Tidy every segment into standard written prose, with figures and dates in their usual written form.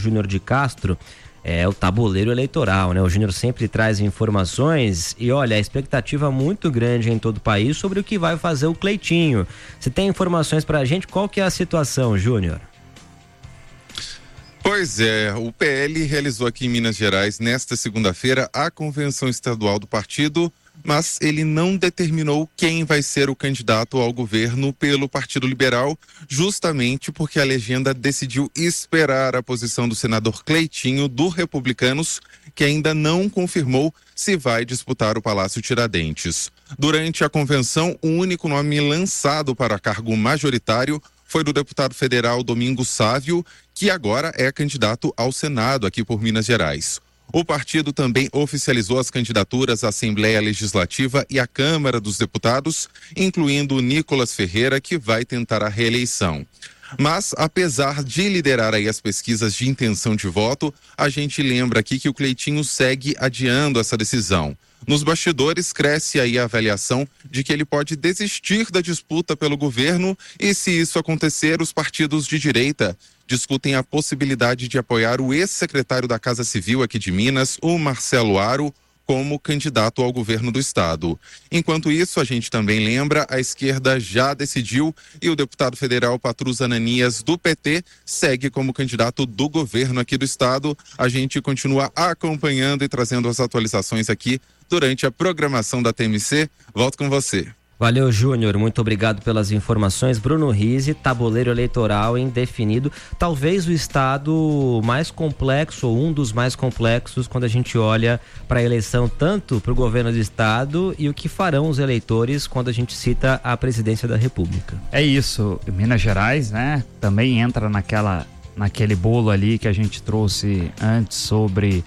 Júnior de Castro, é o tabuleiro eleitoral, né? O Júnior sempre traz informações e olha, a expectativa muito grande em todo o país sobre o que vai fazer o Cleitinho. Você tem informações pra gente? Qual que é a situação, Júnior? Pois é, o PL realizou aqui em Minas Gerais, nesta segunda-feira, a convenção estadual do partido, mas ele não determinou quem vai ser o candidato ao governo pelo Partido Liberal, justamente porque a legenda decidiu esperar a posição do senador Cleitinho, do Republicanos, que ainda não confirmou se vai disputar o Palácio Tiradentes. Durante a convenção, o único nome lançado para cargo majoritário foi do deputado federal Domingos Sávio, que agora é candidato ao Senado aqui por Minas Gerais. O partido também oficializou as candidaturas à Assembleia Legislativa e à Câmara dos Deputados, incluindo Nicolas Ferreira, que vai tentar a reeleição. Mas, apesar de liderar aí as pesquisas de intenção de voto, a gente lembra aqui que o Cleitinho segue adiando essa decisão. Nos bastidores, cresce aí a avaliação de que ele pode desistir da disputa pelo governo e, se isso acontecer, os partidos de direita discutem a possibilidade de apoiar o ex-secretário da Casa Civil aqui de Minas, o Marcelo Aro, como candidato ao governo do estado. Enquanto isso, a gente também lembra, a esquerda já decidiu e o deputado federal Patrus Ananias, do PT, segue como candidato do governo aqui do estado. A gente continua acompanhando e trazendo as atualizações aqui durante a programação da TMC. Volto com você. Valeu, Júnior, muito obrigado pelas informações. Bruno Rizzi, tabuleiro eleitoral indefinido, talvez o estado mais complexo, ou um dos mais complexos, quando a gente olha para a eleição, tanto para o governo do estado e o que farão os eleitores quando a gente cita a presidência da República. É isso, Minas Gerais, né, também entra naquele bolo ali que a gente trouxe antes sobre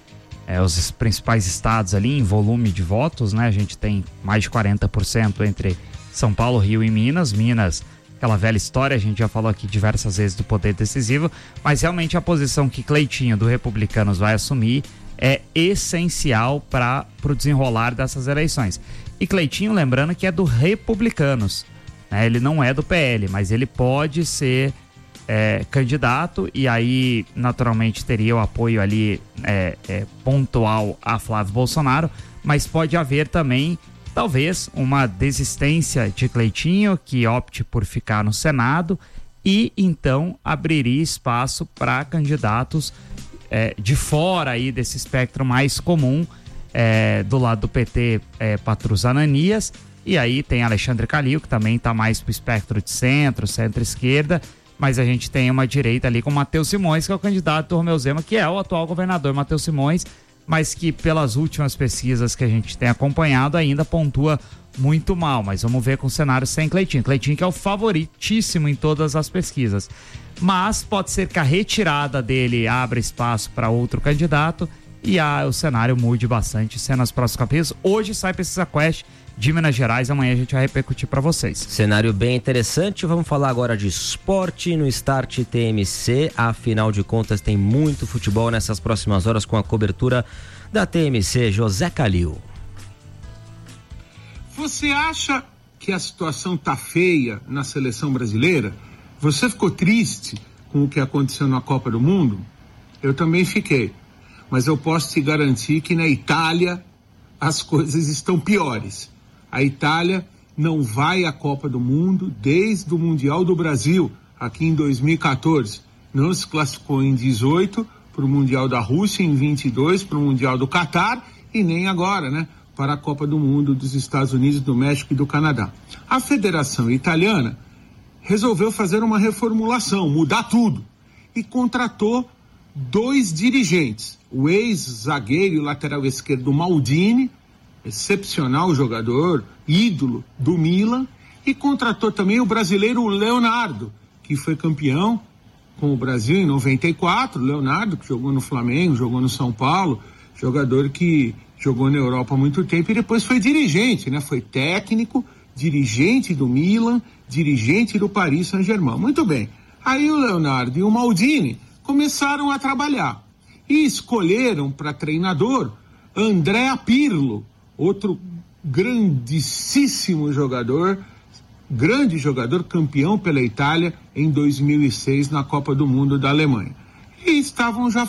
os principais estados ali em volume de votos, né? A gente tem mais de 40% entre São Paulo, Rio e Minas. Minas, aquela velha história, a gente já falou aqui diversas vezes do poder decisivo, mas realmente a posição que Cleitinho do Republicanos vai assumir é essencial para o desenrolar dessas eleições. E Cleitinho, lembrando que é do Republicanos, né? Ele não é do PL, mas ele pode ser candidato e aí naturalmente teria o apoio ali pontual a Flávio Bolsonaro, mas pode haver também talvez uma desistência de Cleitinho, que opte por ficar no Senado e então abriria espaço para candidatos de fora aí desse espectro mais comum, do lado do PT, Patrus Ananias, e aí tem Alexandre Calil, que também está mais pro espectro de centro-esquerda, mas a gente tem uma direita ali com Matheus Simões, que é o candidato do Romeu Zema, que é o atual governador Matheus Simões, mas que pelas últimas pesquisas que a gente tem acompanhado ainda pontua muito mal, mas vamos ver com o cenário sem Cleitinho. Cleitinho que é o favoritíssimo em todas as pesquisas, mas pode ser que a retirada dele abra espaço para outro candidato e o cenário mude bastante nas próximas capítulos. Hoje sai Pesquisa Quest de Minas Gerais, amanhã a gente vai repercutir para vocês. Cenário bem interessante. Vamos falar agora de esporte no Start TMC. Afinal de contas, tem muito futebol nessas próximas horas com a cobertura da TMC. José Calil. Você acha que a situação tá feia na seleção brasileira? Você ficou triste com o que aconteceu na Copa do Mundo? Eu também fiquei. Mas eu posso te garantir que na Itália as coisas estão piores. A Itália não vai à Copa do Mundo desde o Mundial do Brasil, aqui em 2014. Não se classificou em 18 para o Mundial da Rússia, em 22 para o Mundial do Catar e nem agora, né, para a Copa do Mundo dos Estados Unidos, do México e do Canadá. A Federação Italiana resolveu fazer uma reformulação, mudar tudo, e contratou 2 dirigentes. O ex-zagueiro e lateral esquerdo Maldini, excepcional jogador, ídolo do Milan, e contratou também o brasileiro Leonardo, que foi campeão com o Brasil em 94, Leonardo, que jogou no Flamengo, jogou no São Paulo, jogador que jogou na Europa há muito tempo e depois foi dirigente, né? Foi técnico, dirigente do Milan, dirigente do Paris Saint-Germain. Muito bem. Aí o Leonardo e o Maldini começaram a trabalhar e escolheram para treinador Andrea Pirlo, outro grandíssimo jogador, campeão pela Itália em 2006 na Copa do Mundo da Alemanha. E estavam já